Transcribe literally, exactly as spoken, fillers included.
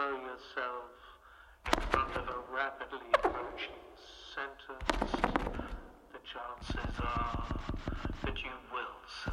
throw yourself in front of a rapidly approaching sentence, the chances are that you will